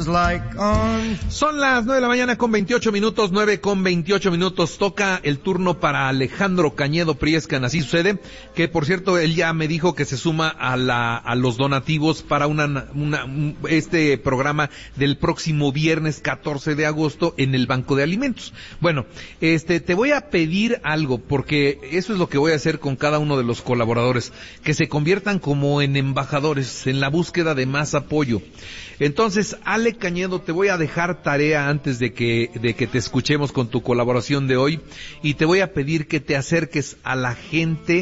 like on... Son las 9 de la mañana con 28 minutos, 9 con 28 minutos. Toca el turno para Alejandro Cañedo Priescan, así sucede, que por cierto, él ya me dijo que se suma a los donativos para este programa del próximo viernes 14 de agosto en el Banco de Alimentos. Bueno, te voy a pedir algo, porque eso es lo que voy a hacer con cada uno de los colaboradores, que se conviertan como en embajadores, en la búsqueda de más apoyo. Entonces, Ale Cañedo, te voy a dejar tarea antes de que te escuchemos con tu colaboración de hoy, y te voy a pedir que te acerques a la gente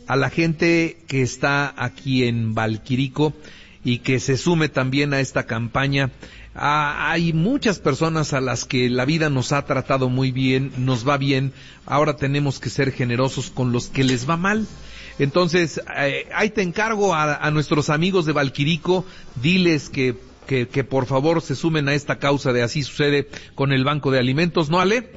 que está aquí en Valquirico y que se sume también a esta campaña. Hay muchas personas a las que la vida nos ha tratado muy bien, nos va bien, ahora tenemos que ser generosos con los que les va mal. Entonces, ahí te encargo a nuestros amigos de Valquirico, diles que por favor se sumen a esta causa de Así Sucede con el Banco de Alimentos, ¿no, Ale?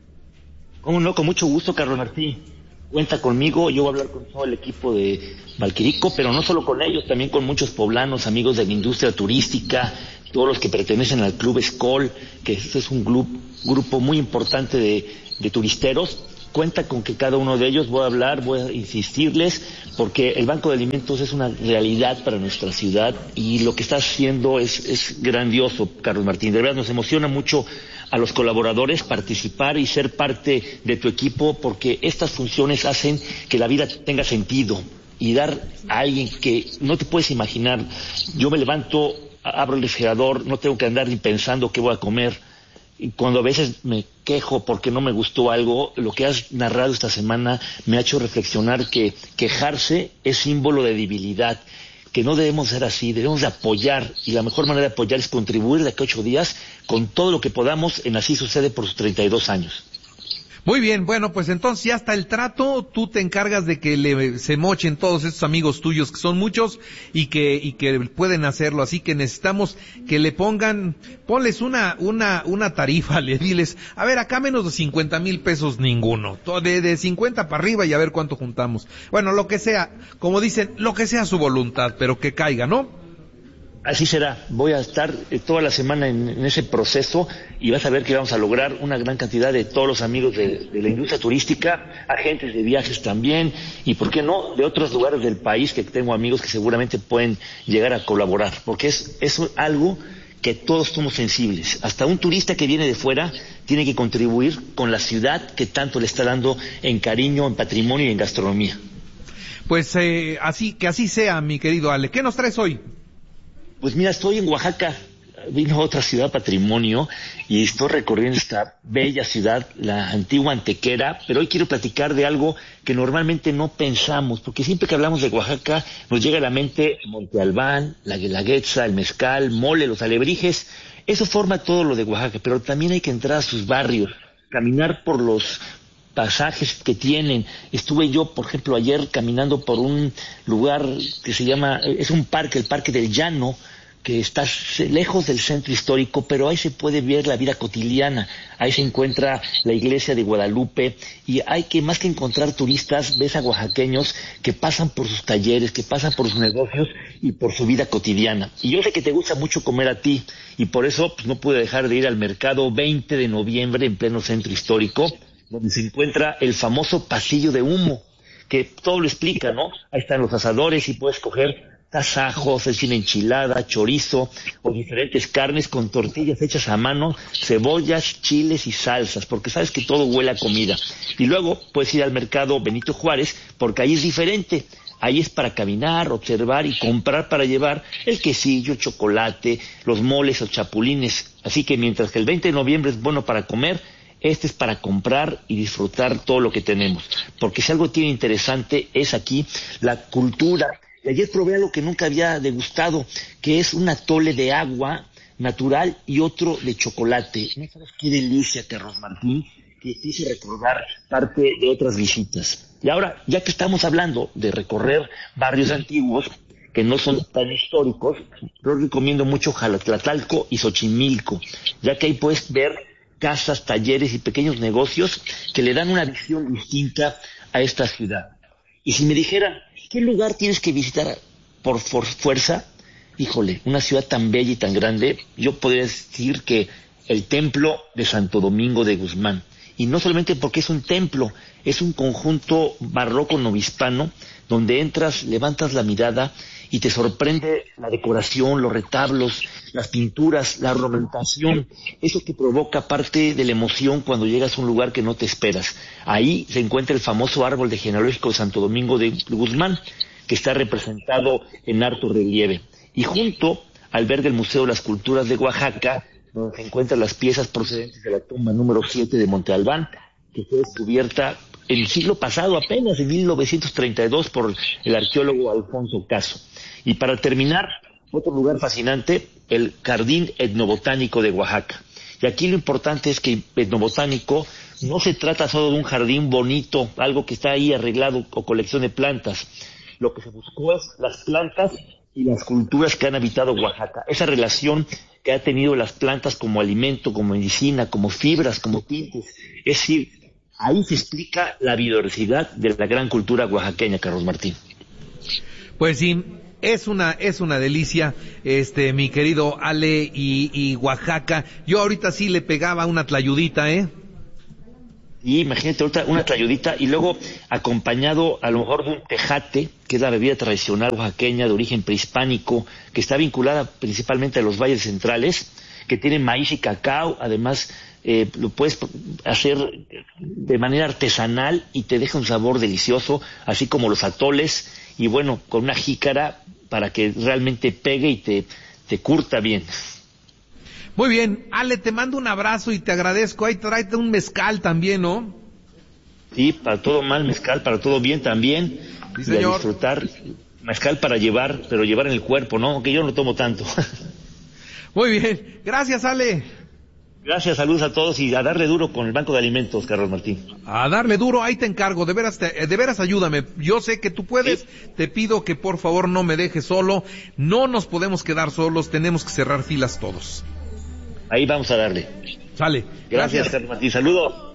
Cómo no, con mucho gusto, Carlos Martín. Cuenta conmigo, yo voy a hablar con todo el equipo de Valquirico, pero no solo con ellos, también con muchos poblanos, amigos de la industria turística, todos los que pertenecen al Club Skol, que este es un grupo muy importante de turisteros. Cuenta con que cada uno de ellos voy a insistirles, porque el Banco de Alimentos es una realidad para nuestra ciudad y lo que está haciendo es grandioso, Carlos Martín. De verdad nos emociona mucho a los colaboradores participar y ser parte de tu equipo, porque estas funciones hacen que la vida tenga sentido y dar a alguien que no te puedes imaginar. Yo me levanto, abro el refrigerador, no tengo que andar ni pensando qué voy a comer. Y cuando a veces me quejo porque no me gustó algo, lo que has narrado esta semana me ha hecho reflexionar que quejarse es símbolo de debilidad, que no debemos ser así, debemos de apoyar, y la mejor manera de apoyar es contribuir de aquí a 8 días con todo lo que podamos en Así Sucede por sus 32 años. Muy bien, bueno, pues entonces ya está el trato, tú te encargas de que se mochen todos estos amigos tuyos, que son muchos, y que pueden hacerlo, así que necesitamos que le ponles una tarifa, le diles, a ver, acá menos de 50,000 pesos ninguno, de 50 para arriba y a ver cuánto juntamos. Bueno, lo que sea, como dicen, lo que sea su voluntad, pero que caiga, ¿no? Así será, voy a estar toda la semana en ese proceso y vas a ver que vamos a lograr una gran cantidad de todos los amigos de la industria turística, agentes de viajes también, y por qué no, de otros lugares del país, que tengo amigos que seguramente pueden llegar a colaborar, porque es algo que todos somos sensibles. Hasta un turista que viene de fuera tiene que contribuir con la ciudad que tanto le está dando en cariño, en patrimonio y en gastronomía. Pues así sea, mi querido Ale. ¿Qué nos traes hoy? Pues mira, estoy en Oaxaca, vino a otra ciudad patrimonio y estoy recorriendo esta bella ciudad, la antigua Antequera, pero hoy quiero platicar de algo que normalmente no pensamos, porque siempre que hablamos de Oaxaca nos llega a la mente Monte Albán, la Guelaguetza, el mezcal, mole, los alebrijes. Eso forma todo lo de Oaxaca, pero también hay que entrar a sus barrios, caminar por los pasajes que tienen. Estuve yo, por ejemplo, ayer caminando por un lugar que se llama, es un parque, el Parque del Llano, que está lejos del centro histórico, pero ahí se puede ver la vida cotidiana. Ahí se encuentra la iglesia de Guadalupe, y hay que, más que encontrar turistas, ves a oaxaqueños que pasan por sus talleres, que pasan por sus negocios y por su vida cotidiana. Y yo sé que te gusta mucho comer a ti, y por eso pues, no pude dejar de ir al mercado 20 de noviembre en pleno centro histórico, donde se encuentra el famoso pasillo de humo, que todo lo explica, ¿no? Ahí están los asadores y puedes coger tasajos, es decir, enchilada, chorizo o diferentes carnes con tortillas hechas a mano, cebollas, chiles y salsas, porque sabes que todo huele a comida. Y luego puedes ir al mercado Benito Juárez, porque ahí es diferente. Ahí es para caminar, observar y comprar para llevar el quesillo, el chocolate, los moles o chapulines. Así que mientras que el 20 de noviembre es bueno para comer, este es para comprar y disfrutar todo lo que tenemos. Porque si algo tiene interesante es aquí la cultura. Y ayer probé algo que nunca había degustado, que es un atole de agua natural y otro de chocolate. No sabes qué delicia, Carlos Martín, que te hice recordar parte de otras visitas. Y ahora, ya que estamos hablando de recorrer barrios antiguos que no son tan históricos, yo recomiendo mucho Jalotlatalco y Xochimilco, ya que ahí puedes ver casas, talleres y pequeños negocios que le dan una visión distinta a esta ciudad. Y si me dijeran, ¿qué lugar tienes que visitar por fuerza? híjole, una ciudad tan bella y tan grande, yo podría decir que el templo de Santo Domingo de Guzmán. Y no solamente porque es un templo, es un conjunto barroco novohispano, donde entras, levantas la mirada y te sorprende la decoración, los retablos, las pinturas, la ornamentación, eso que provoca parte de la emoción cuando llegas a un lugar que no te esperas. Ahí se encuentra el famoso árbol genealógico de Santo Domingo de Guzmán, que está representado en harto relieve. Y junto alberga el Museo de las Culturas de Oaxaca, donde se encuentran las piezas procedentes de la tumba número 7 de Monte Albán, que fue descubierta el siglo pasado, apenas en 1932, por el arqueólogo Alfonso Caso. Y para terminar, otro lugar fascinante, el Jardín Etnobotánico de Oaxaca. Y aquí lo importante es que etnobotánico no se trata solo de un jardín bonito, algo que está ahí arreglado o colección de plantas. Lo que se buscó es las plantas y las culturas que han habitado Oaxaca. Esa relación que ha tenido las plantas como alimento, como medicina, como fibras, como tintes. Es decir, ahí se explica la biodiversidad de la gran cultura oaxaqueña, Carlos Martín. Pues sí, es una delicia, mi querido Ale, y Oaxaca. Yo ahorita sí le pegaba una tlayudita, Y imagínate ahorita una tlayudita y luego acompañado a lo mejor de un tejate, que es la bebida tradicional oaxaqueña de origen prehispánico, que está vinculada principalmente a los valles centrales, que tiene maíz y cacao. Además lo puedes hacer de manera artesanal y te deja un sabor delicioso, así como los atoles, y bueno, con una jícara para que realmente pegue y te curta bien. Muy bien, Ale, te mando un abrazo y te agradezco. Ahí tráete un mezcal también, ¿no? Sí, para todo mal mezcal, para todo bien también. Sí, señor. Y a disfrutar mezcal para llevar, pero llevar en el cuerpo, ¿no? Aunque yo no tomo tanto. Muy bien, gracias, Ale. Gracias, saludos a todos y a darle duro con el Banco de Alimentos, Carlos Martín. A darle duro, ahí te encargo, de veras ayúdame. Yo sé que tú puedes, sí. Te pido que por favor no me dejes solo. No nos podemos quedar solos, tenemos que cerrar filas todos. Ahí vamos a darle. Sale. Gracias, Carlos Martín. Saludos.